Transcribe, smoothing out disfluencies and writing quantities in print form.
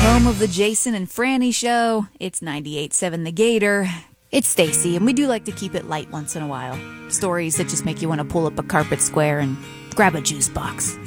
Home of the Jason and Franny Show. It's 98.7 The Gator. It's Stacy, and we do like to keep it light once in a while. Stories that just make you want to pull up a carpet square and grab a juice box.